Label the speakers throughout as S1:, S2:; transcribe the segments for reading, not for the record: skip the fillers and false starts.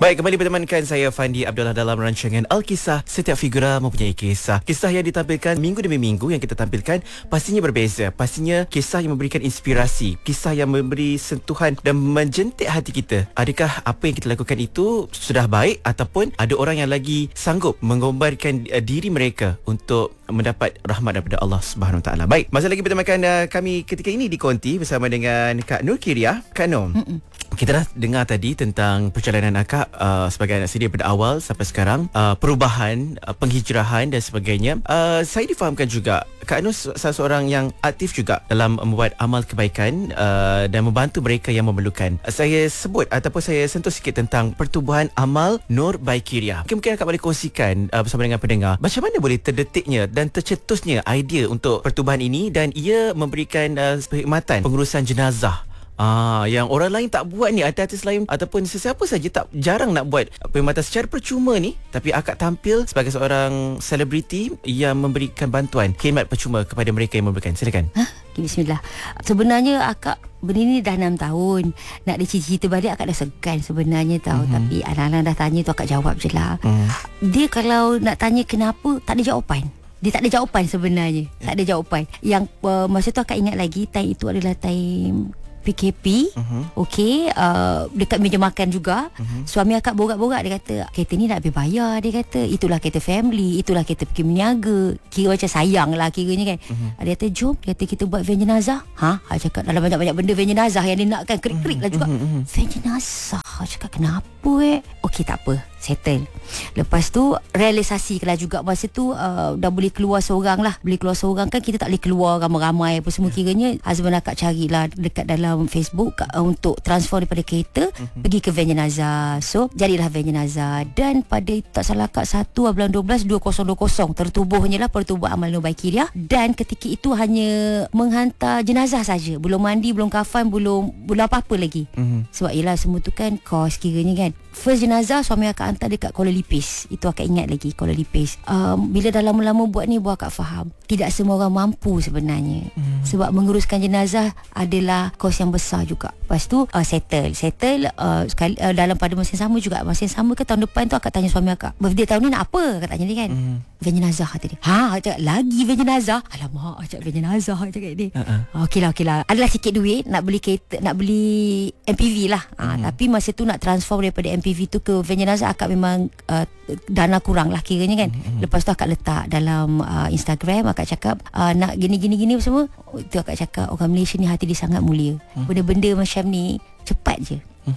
S1: Baik, kembali bertemankan saya Fandi Abdullah dalam rancangan Alkisah. Setiap figura mempunyai kisah. Kisah yang ditampilkan minggu demi minggu yang kita tampilkan pastinya berbeza. Pastinya kisah yang memberikan inspirasi, kisah yang memberi sentuhan dan menjentik hati kita. Adakah apa yang kita lakukan itu sudah baik ataupun ada orang yang lagi sanggup mengorbankan diri mereka untuk mendapat rahmat daripada Allah Subhanahu Wa Taala. Baik, masih lagi bertemankan kami ketika ini di Konti bersama dengan Kak Nur Kiriah. Kak Nur, kita dah dengar tadi tentang perjalanan akak sebagai anak sedia pada awal sampai sekarang, perubahan, penghijrahan dan sebagainya. Saya difahamkan juga Kak Nur salah seorang yang aktif juga dalam membuat amal kebaikan dan membantu mereka yang memerlukan. Saya sebut ataupun saya sentuh sikit tentang pertubuhan amal Nur by Kiriah. Mungkin akak boleh kongsikan bersama dengan pendengar macam mana boleh terdetiknya dan tercetusnya idea untuk pertubuhan ini, dan ia memberikan perkhidmatan pengurusan jenazah. Yang orang lain tak buat ni, artis lain ataupun sesiapa saja jarang nak buat perkhidmatan secara percuma ni, tapi akak tampil sebagai seorang selebriti yang memberikan bantuan khidmat percuma kepada mereka yang memerlukan. Silakan.
S2: Bismillah. Sebenarnya akak benda ni dah 6 tahun. Nak cerita balik akak dah segan sebenarnya tahu. Tapi alang-alang dah tanya tu akak jawab je lah. Dia kalau nak tanya kenapa, tak ada jawapan. Dia tak ada jawapan sebenarnya. Tak ada jawapan. Yang masa tu akak ingat lagi, time itu adalah time PKP. Okey, dekat meja makan juga. Suami akak borak-borak, dia kata kereta ni nak habis bayar. Dia kata itulah kereta family, itulah kereta pergi berniaga. Kira macam sayang lah kiranya kan. Dia kata jom, dia kata kita buat van jenazah. Dia cakap dalam banyak-banyak benda van jenazah yang dia nakkan, krik-krik lah juga. Van jenazah. Dia cakap kenapa Okey, tak apa, settle. Lepas tu realisasi lah juga masa tu dah boleh keluar seorang lah. Boleh keluar seorang kan, kita tak boleh keluar ramai-ramai apa semua. Kiranya husband akak carilah dekat dalam Facebook untuk transfer daripada kereta pergi ke van jenazah. So jadilah van jenazah. Dan pada tak salah akak 1 bulan 12 2020 tertubuhnya lah pertubuhan amal Nur by Kiriah. Dan ketika itu hanya menghantar jenazah saja, belum mandi, belum kafan, belum apa-apa lagi. Sebab yelah semua tu kan kos kiranya kan. First jenazah suami akak hantar dekat Kuala Lipis. Itu akak ingat lagi, Kuala Lipis. Bila dah lama-lama buat ni, buat akak faham tidak semua orang mampu sebenarnya. Sebab menguruskan jenazah adalah kos yang besar juga. Lepas tu settle sekali, dalam pada masa yang sama juga. Masa yang sama ke tahun depan tu akak tanya suami akak, birthday tahun ni nak apa? Akak tanya dia kan. Van jenazah kata dia. Cakap lagi van jenazah. Alamak, cakap van jenazah cakap dia. Okeylah. Adalah sikit duit nak beli kereta, nak beli MPV lah. Tapi masa tu nak transform daripada MPV tu ke van jenazah, akak memang dana kurang lah kiranya kan. Lepas tu akak letak dalam Instagram, akak cakap nak gini semua. Itu akak cakap orang Malaysia ni hati dia sangat mulia. Benda-benda macam ni cepat je.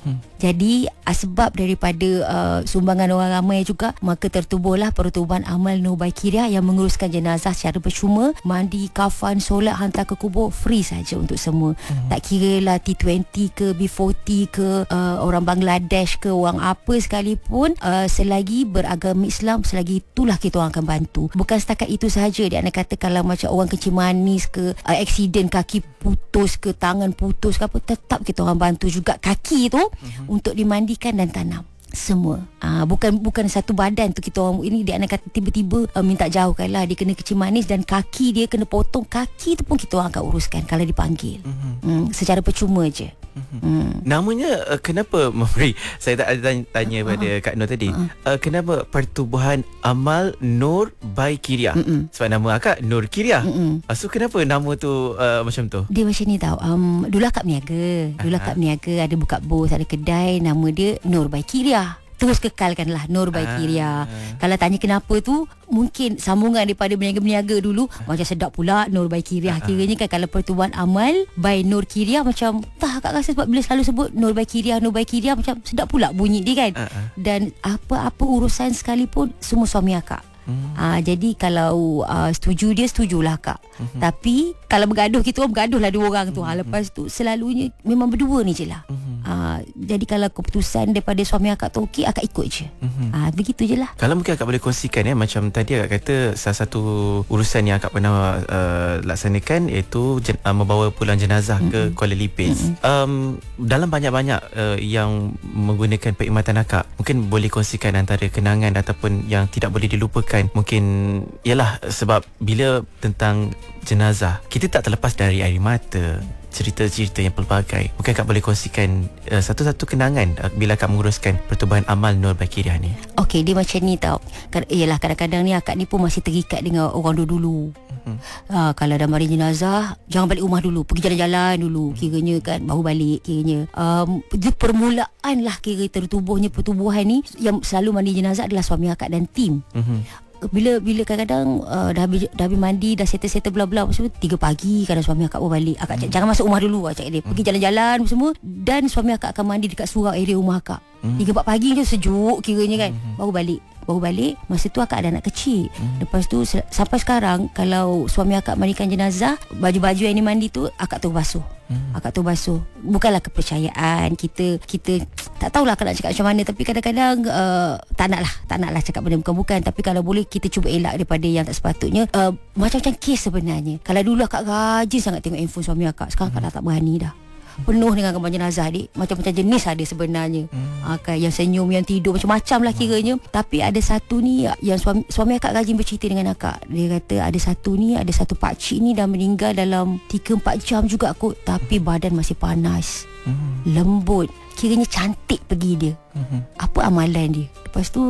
S2: Jadi sebab daripada sumbangan orang ramai juga, maka tertubuhlah pertubuhan amal Nur by Kiriah yang menguruskan jenazah secara percuma. Mandi, kafan, solat, hantar ke kubur free saja untuk semua. Tak kira lah T20 ke B40 ke orang Bangladesh ke orang apa sekalipun, selagi beragama Islam, selagi itulah kita orang akan bantu. Bukan setakat itu sahaja. Dia nak kata kalau macam orang kencing manis ke, aksiden kaki putus ke, tangan putus ke apa, tetap kita orang bantu juga kaki tu untuk dimandikan dan tanam semua. Bukan satu badan tu kita orang ini. Dia nak kata tiba-tiba minta jauhkan lah, dia kena kecil manis dan kaki dia kena potong. Kaki tu pun kita orang akan uruskan kalau dipanggil. Secara percuma je.
S1: Namanya kenapa memberi, saya tak ada tanya pada Kak Nur tadi, kenapa pertubuhan amal Nur by Kiriah? Sebab nama akak Nur Kiriah. So kenapa nama tu macam tu?
S2: Dia macam ni tau. Dulu akak berniaga, ada buka bos, ada kedai, nama dia Nur by Kiriah. Terus kekalkanlah Nur by Kiriah. Kalau tanya kenapa tu, mungkin sambungan daripada berniaga-berniaga dulu. Macam sedap pula Nur by Kiriah. Kiranya kan kalau pertubuhan amal by Nur Kiriah, macam tak akak rasa sebab bila selalu sebut Nur by Kiriah macam sedap pula bunyi dia kan. Dan apa-apa urusan sekalipun semua suami akak. Jadi kalau setujulah kak. Tapi kalau bergaduh, kita orang bergaduh lah dua orang tu. Lepas tu selalunya memang berdua ni je lah. Jadi kalau keputusan daripada suami akak tu okey, akak ikut je. Begitu je lah.
S1: Kalau mungkin akak boleh kongsikan macam tadi akak kata salah satu urusan yang akak pernah laksanakan iaitu membawa pulang jenazah ke Kuala Lipis. Dalam banyak-banyak yang menggunakan perkhidmatan akak, mungkin boleh kongsikan antara kenangan ataupun yang tidak boleh dilupakan. Mungkin ialah sebab bila tentang jenazah, kita tak terlepas dari air mata. cerita-cerita yang pelbagai. Mungkin akak boleh kongsikan satu-satu kenangan bila akak menguruskan pertubuhan amal Nur Bakiriah ni.
S2: Okey, dia macam ni tau. Yalah, kadang-kadang ni akak ni pun masih terikat dengan orang dulu-dulu. Kalau dah mari jenazah, jangan balik rumah dulu, pergi jalan-jalan dulu, kiranya kan, baru balik kiranya. Dia permulaan lah kira tertubuhnya pertubuhan ni. Yang selalu mandi jenazah adalah suami akak dan tim. Bila kadang-kadang dah habis mandi, dah settle bla bla semua, 3 pagi kadang suami akak baru balik. Akak cakap, jangan masuk rumah dulu, akak cakap dia. Pergi jalan-jalan semua, dan suami akak akan mandi dekat surau area rumah akak. 3-4 pagi je, sejuk kiranya kan. Baru balik. Masa tu akak ada anak kecil. Lepas tu sampai sekarang, kalau suami akak mandikan jenazah, baju-baju yang dia mandi tu akak terus basuh. Akak terus basuh. Bukanlah kepercayaan kita tak tahulah akak nak cakap macam mana, tapi kadang-kadang tak naklah cakap benda bukan-bukan. Tapi kalau boleh kita cuba elak daripada yang tak sepatutnya. Macam-macam kes sebenarnya. Kalau dulu akak rajin sangat tengok handphone suami akak, sekarang akak dah tak berani dah. Penuh dengan gambar jenazah, dik. Macam-macam jenis ada sebenarnya. Kan, yang senyum, yang tidur, macam-macam lah kiranya. Tapi ada satu ni yang suami akak rajin bercerita dengan akak. Dia kata ada satu pakcik ni dah meninggal dalam 3-4 jam juga kot, tapi badan masih panas, lembut, kiranya cantik pergi dia. Apa amalan dia? Lepas tu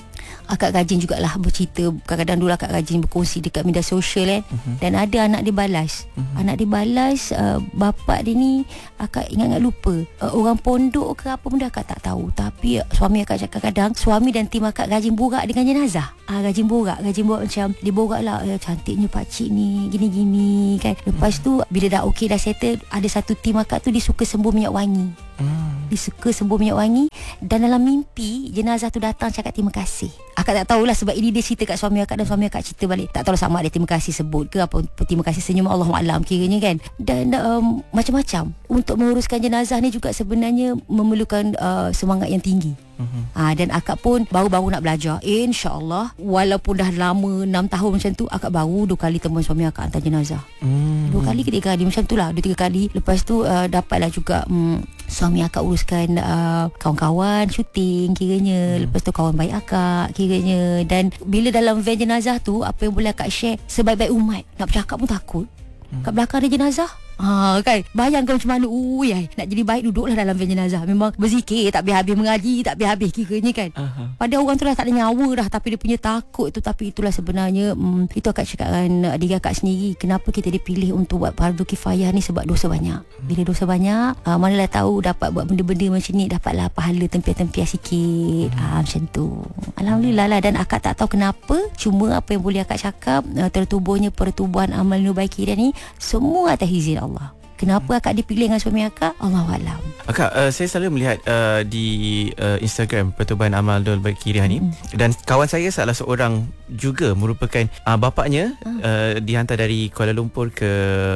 S2: akak rajin jugalah bercerita. Kadang-kadang dulu akak rajin berkongsi dekat media sosial kan. Dan ada anak dia balas. Anak dia balas, bapak dia ni akak ingat lupa, orang pondok ke apa benda akak tak tahu. Tapi suami akak cakap kadang suami dan tim akak rajin borak dengan jenazah. Rajin borak macam dia borak lah, cantiknya pakcik ni, gini-gini kan. Lepas tu bila dah okey, dah settle, ada satu tim akak tu dia suka sembur minyak wangi. Dia suka sembur minyak wangi. Dan dalam mimpi jenazah tu datang cakap terima kasih. Akak tak tahulah, sebab ini dia cerita kat suami akak, dan suami akak cerita balik. Tak tahulah sama ada terima kasih sebut ke apa, terima kasih senyum, Allahualam kiranya kan. Dan macam-macam. Untuk menguruskan jenazah ni juga sebenarnya memerlukan semangat yang tinggi. Dan akak pun baru-baru nak belajar. InsyaAllah, walaupun dah lama 6 tahun macam tu, akak baru 2 kali temuan suami akak hantar jenazah. 2 kali ke 3 kali macam tu lah, 2-3 kali. Lepas tu dapatlah juga suami akak uruskan kawan-kawan syuting kiranya. Lepas tu kawan baik akak kiranya. Dan bila dalam van jenazah tu, apa yang boleh akak share, sebaik-baik umat nak bercakap pun takut. Kat belakang ada jenazah, kan, bayangkan macam mana. Nak jadi baik, duduklah dalam van jenazah. Memang berzikir tak habis-habis, mengaji tak habis-habis kiranya kan. Pada orang tu dah tak ada nyawa dah, tapi dia punya takut tu. Tapi itulah sebenarnya, itu akak cakap dengan diri akak sendiri, kenapa kita dipilih untuk buat fardu kifayah ni, sebab dosa banyak. Bila dosa banyak, manalah tahu dapat buat benda-benda macam ni, dapatlah pahala tempiah-tempiah sikit. Macam tu, alhamdulillah lah. Dan akak tak tahu kenapa, cuma apa yang boleh akak cakap, tertubuhnya pertubuhan amal Nur Bakiriah ni semua atas izin Allah. Kenapa akak dipilih dengan suami akak, Allahualam.
S1: Akak, saya selalu melihat di Instagram pertubuhan amal Nur Bakiriah ni, dan kawan saya salah seorang juga merupakan bapaknya dihantar dari Kuala Lumpur ke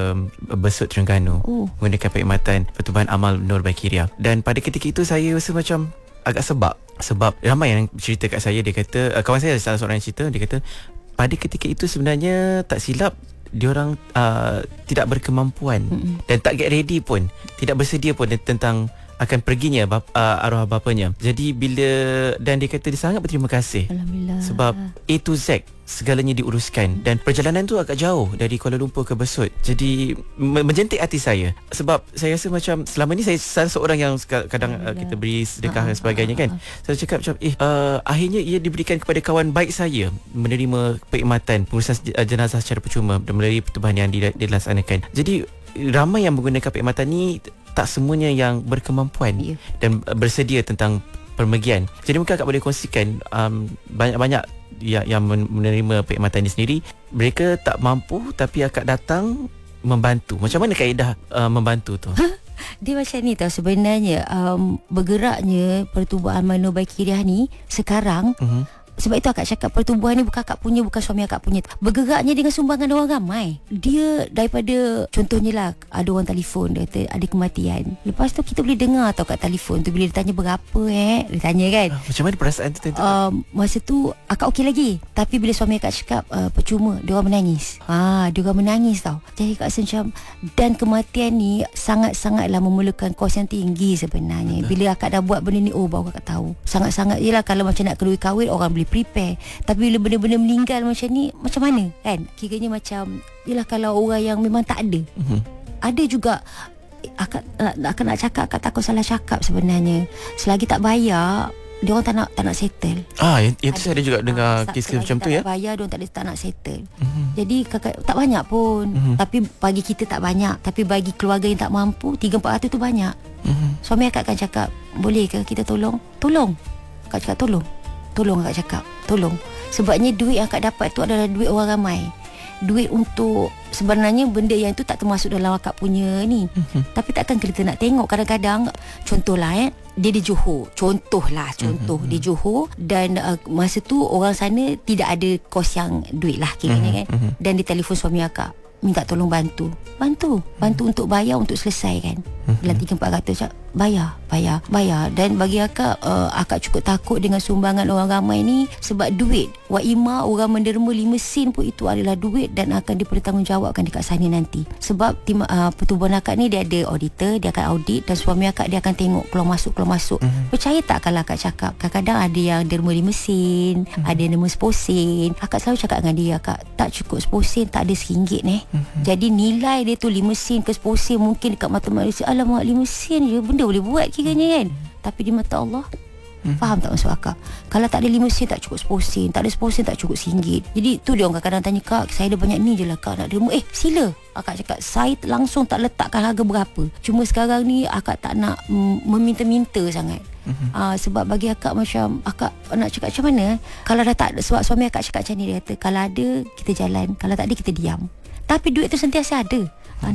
S1: Besut, Terengganu menggunakan perkhidmatan pertubuhan amal Nur Bakiriah. Dan pada ketika itu saya rasa macam agak sebab ramai yang cerita kat saya. Dia kata, kawan saya salah seorang yang cerita, dia kata pada ketika itu sebenarnya tak silap diorang tidak berkemampuan dan tak get ready pun, tidak bersedia pun tentang akan perginya arwah bapanya. Jadi dan dia kata dia sangat berterima kasih, alhamdulillah, sebab A to Z segalanya diuruskan. Dan perjalanan tu agak jauh dari Kuala Lumpur ke Besut. Jadi menjentik hati saya, sebab saya rasa macam selama ni saya salah seorang yang kadang kita beri sedekah dan sebagainya kan. Saya cakap macam akhirnya ia diberikan kepada kawan baik saya menerima perkhidmatan pengurusan jenazah secara percuma dan melalui pertubuhan yang dilaksanakan. Jadi ramai yang menggunakan perkhidmatan ni, tak semuanya yang berkemampuan dan bersedia tentang permergian. Jadi mungkin akak boleh kongsikan banyak-banyak yang menerima perkhidmatan ini sendiri, mereka tak mampu tapi akak datang membantu. Macam mana kaedah membantu tu?
S2: Dia macam ni tau sebenarnya. Bergeraknya pertubuhan amal Nur Bakiriah ni sekarang, sebab itu akak cakap pertubuhan ni bukan akak punya, bukan suami akak punya. Bergeraknya dengan sumbangan orang ramai. Dia daripada, contohnya lah, ada orang telefon, dia kata ada kematian. Lepas tu kita boleh dengar tau kat telefon tu, bila dia tanya berapa dia tanya kan.
S1: Macam mana perasaan tu?
S2: Masa tu akak okey lagi. Tapi bila suami akak cakap percuma, dia orang menangis. Dia orang menangis tau. Jadi akak rasa macam, dan kematian ni sangat-sangatlah memerlukan kos yang tinggi sebenarnya. Bila akak dah buat benda ni, baru akak tahu. Sangat-sangat, yelah kalau macam nak kedui kahwin, orang boleh prepare. Tapi bila benda-benda meninggal macam ni, macam mana kan? Kiranya macam, yelah kalau orang yang memang tak ada. Ada juga akak nak cakap, akak takut salah cakap sebenarnya. Selagi tak bayar, dia orang tak nak settle.
S1: Yang tu saya ada juga dengar kes macam tu ya.
S2: Tak bayar, dia orang tak nak settle. Jadi kakak tak banyak pun. Tapi bagi kita tak banyak, tapi bagi keluarga yang tak mampu 300-400 tu banyak. Suami akak akan cakap, boleh ke kita tolong? Tolong. Akak cakap tolong akak cakap, tolong. Sebabnya duit yang akak dapat tu adalah duit orang ramai. Duit untuk, sebenarnya benda yang itu tak termasuk dalam akak punya ni. Tapi takkan kita nak tengok kadang-kadang. Contohlah dia di Johor. Contoh di Johor. Dan masa tu orang sana tidak ada kos yang duit lah kiranya kan. Dan dia telefon suami akak, minta tolong bantu untuk bayar, untuk selesai kan. Dalam 300-400 bayar. Dan bagi akak, akak cukup takut dengan sumbangan orang ramai ni. Sebab duit Waimah, orang menderma 5 sen pun itu adalah duit dan akan dipertanggungjawabkan dekat sana nanti. Sebab pertubuhan akak ni dia ada auditor, dia akan audit. Dan suami akak dia akan tengok keluar masuk. Percaya tak kalau akak cakap, kadang-kadang ada yang derma 5 sen, ada yang derma 10 sen. Akak selalu cakap dengan dia, akak tak cukup 10 sen, tak ada RM1 Jadi nilai dia tu 5 sen ke 10 sen mungkin dekat mata manusia, alamak 5 sen je benda boleh buat kiranya kan. Tapi di mata Allah, faham tak maksud akak? Kalau tak ada 5 sen tak cukup 10 sen, tak ada 10 sen tak cukup RM1. Jadi tu dia orang kadang-kadang tanya, kak saya ada banyak ni je lah kak nak derma. Sila. Akak cakap saya langsung tak letakkan harga berapa. Cuma sekarang ni akak tak nak meminta-minta sangat. Sebab bagi akak macam, akak nak cakap macam mana, kalau dah tak, sebab suami akak cakap macam ni, dia kata kalau ada kita jalan, kalau tak ada kita diam. Tapi duit tu sentiasa ada.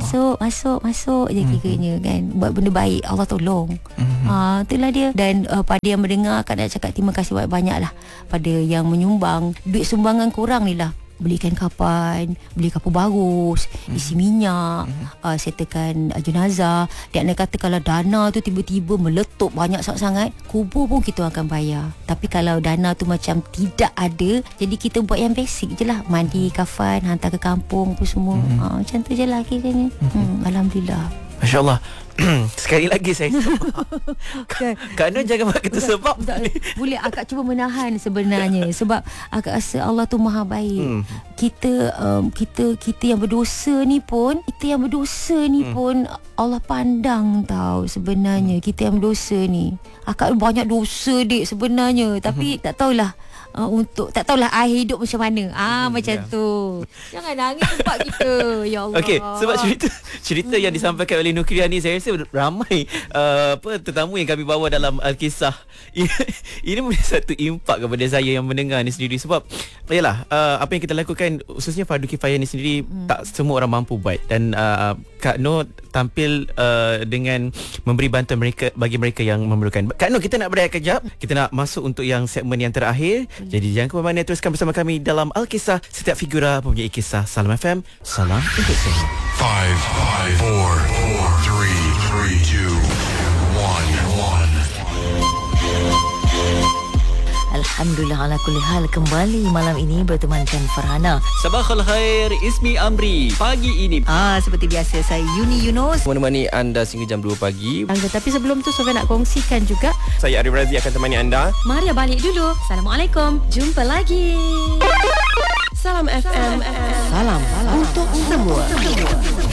S2: Masuk je kiranya kan. Buat benda baik, Allah tolong. Itulah dia. Dan pada yang mendengar, akak nak cakap terima kasih banyak-banyak lah pada yang menyumbang. Duit sumbangan korang ni lah, belikan kapan, beli kapur bagus, isi minyak, settlekan jenazah. Dia nak kata kalau dana tu tiba-tiba meletup banyak sangat-sangat, kubur pun kita akan bayar. Tapi kalau dana tu macam tidak ada, jadi kita buat yang basic je lah, mandi, kafan, hantar ke kampung apa semua. Macam tu je lah kiranya. Alhamdulillah.
S1: Masya Allah. Sekali lagi saya Kak Nur jangan buat kita sebab
S2: boleh akak cuba menahan sebenarnya. Sebab akak rasa Allah tu maha baik. Kita yang berdosa ni pun, Allah pandang tau sebenarnya. Kita yang berdosa ni, akak banyak dosa dik sebenarnya. Tapi tak tahulah tak tahulah akhir hidup macam mana. Macam tu. Jangan nangis tempat kita. Ya Allah.
S1: Okey, sebab cerita yang disampaikan oleh Nukriah ni, saya rasa ramai tetamu yang kami bawa dalam Alkisah. Ini memberi satu impak kepada saya yang mendengar ni sendiri. Sebab yalah, apa yang kita lakukan khususnya fardu kifayah ni sendiri, tak semua orang mampu buat. Dan Kak Nur tampil dengan memberi bantuan bagi mereka yang memerlukan. Kak Nur, kita nak berehat kejap. Kita nak masuk untuk yang segmen yang terakhir. Jadi jangan ke mana-mana, teruskan bersama kami dalam Alkisah. Setiap figura mempunyai kisah. Salam FM, salam untuk semua.
S3: 5, 4, 4, 3, 2, 1.
S4: Alhamdulillah ala kulli hal, kembali malam ini bertemankan Farhana.
S5: Sabakhul khair, Ismi Amri. Pagi ini
S4: seperti biasa saya Yuni Yunus
S5: menemani anda sehingga jam 2 pagi.
S2: Tapi sebelum tu Sofia nak kongsikan juga.
S5: Saya Arif Razi akan temani anda.
S6: Maria balik dulu. Assalamualaikum. Jumpa lagi. Salam FM.
S4: Salam untuk semua.